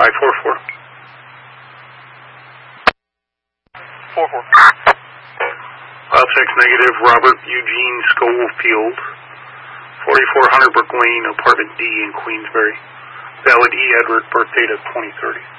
544. 44. File check negative. Robert Eugene Schofield, 4400 Brook Lane, apartment D in Queensbury. Valid E. Edward, birth date of 2030.